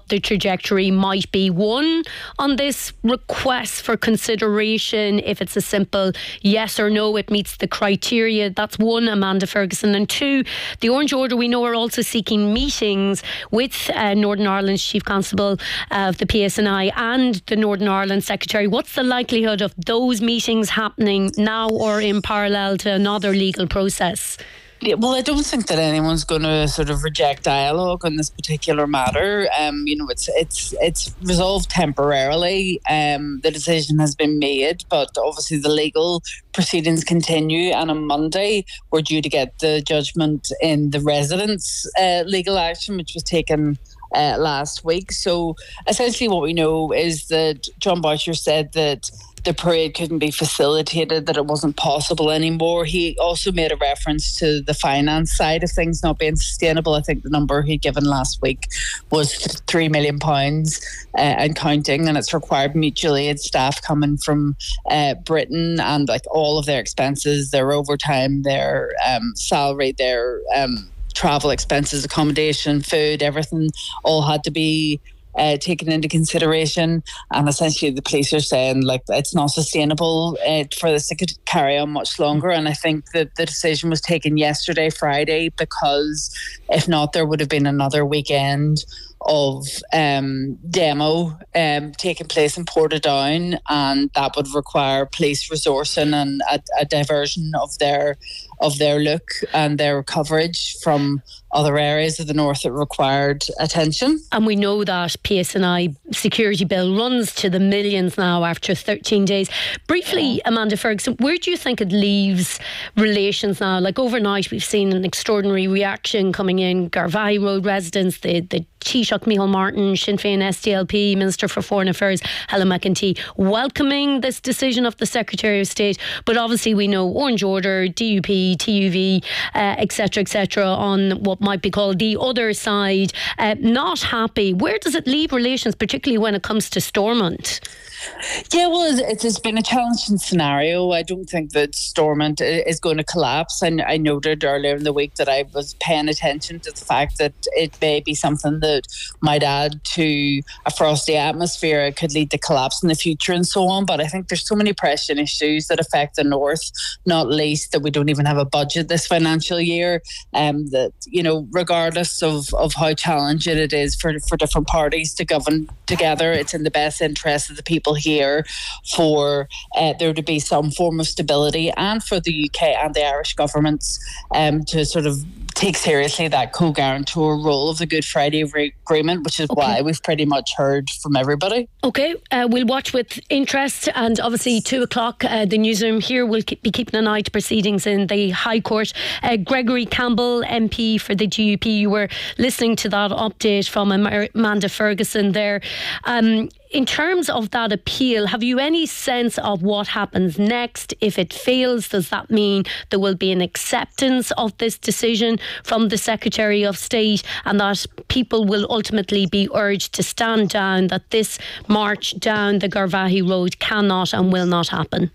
what the trajectory might be. One, on this request for consideration, if it's a simple yes or no, it meets the criteria. That's one, Amanda Ferguson. And two, the Orange Order, we know, are also seeking meetings with Northern Ireland's Chief Constable of the PSNI and the Northern Ireland Secretary. What's the likelihood of those meetings happening now or in parallel to another legal process? Yeah, well, I don't think that anyone's going to sort of reject dialogue on this particular matter. It's resolved temporarily. The decision has been made, but obviously the legal proceedings continue. And on Monday, we're due to get the judgment in the residents' legal action, which was taken last week. So essentially, what we know is that John Boucher said that the parade couldn't be facilitated, that it wasn't possible anymore. He also made a reference to the finance side of things not being sustainable. I think the number he'd given last week was £3 million and counting, and it's required mutual aid staff coming from Britain, and like all of their expenses, their overtime, their salary, their travel expenses, accommodation, food, everything all had to be taken into consideration. And essentially the police are saying like it's not sustainable for this to carry on much longer. And I think that the decision was taken yesterday, Friday, because if not, there would have been another weekend of demo taking place in Portadown, and that would require police resourcing and a diversion of their look and their coverage from other areas of the north that required attention. And we know that PSNI security bill runs to the millions now after 13 days. Briefly, Amanda Ferguson, where do you think it leaves relations now? Like overnight, we've seen an extraordinary reaction coming in. Garvaghey Road residents, the Taoiseach Micheál Martin, Sinn Féin SDLP, Minister for Foreign Affairs Helen McEntee, welcoming this decision of the Secretary of State. But obviously we know Orange Order, DUP, TUV, etc., on what might be called the other side, not happy. Where does it leave relations, particularly when it comes to Stormont? Yeah, well, it's been a challenging scenario. I don't think that Stormont is going to collapse. And I noted earlier in the week that I was paying attention to the fact that it may be something that might add to a frosty atmosphere. It could lead to collapse in the future and so on. But I think there's so many pressing issues that affect the north, not least that we don't even have a budget this financial year. That, you know, regardless of how challenging it is for different parties to govern together, it's in the best interest of the people here for there to be some form of stability, and for the UK and the Irish governments to sort of take seriously that co-guarantor role of the Good Friday Agreement, which is why we've pretty much heard from everybody. Okay, we'll watch with interest, and obviously 2:00 the newsroom here will be keeping an eye to proceedings in the High Court. Gregory Campbell, MP for the DUP, you were listening to that update from Amanda Ferguson there. In terms of that appeal, have you any sense of what happens next? If it fails, does that mean there will be an acceptance of this decision from the Secretary of State, and that people will ultimately be urged to stand down, that this march down the Garvaghey Road cannot and will not happen?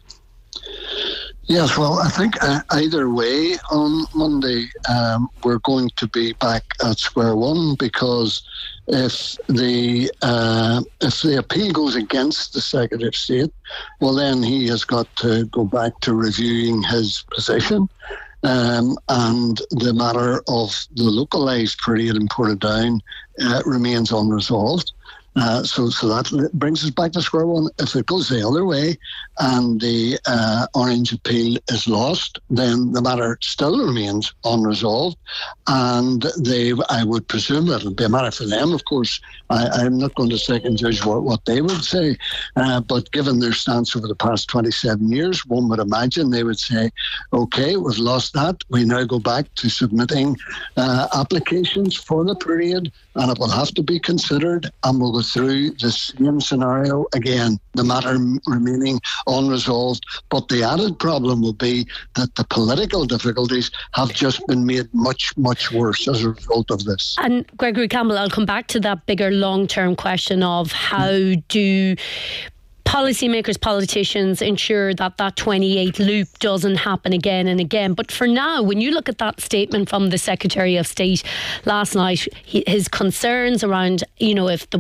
Yes, well, I think either way on Monday we're going to be back at square one, because if the appeal goes against the Secretary of State, well, then he has got to go back to reviewing his position. And the matter of the localised parade in Portadown remains unresolved. So that brings us back to square one. If it goes the other way and the Orange appeal is lost, then the matter still remains unresolved. And I would presume that it'll be a matter for them. Of course, I'm not going to second judge what they would say. But given their stance over the past 27 years, one would imagine they would say, OK, we've lost that. We now go back to submitting applications for the parade, and it will have to be considered, and we'll go through the same scenario again, the matter remaining unresolved. But the added problem will be that the political difficulties have just been made much, much worse as a result of this. And Gregory Campbell, I'll come back to that bigger long-term question of how do policymakers, politicians ensure that 28th loop doesn't happen again and again. But for now, when you look at that statement from the Secretary of State last night, his concerns around, if there